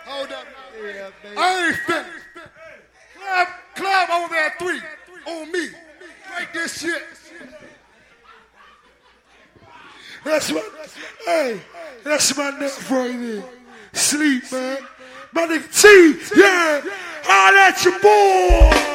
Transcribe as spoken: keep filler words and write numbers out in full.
Hold up. Yeah, baby. I ain't finished. Club, club over there at three. On me. Like this shit. That's my, hey, that's my neck right there. Sleep, man. My nigga T, yeah. Holla at your boy.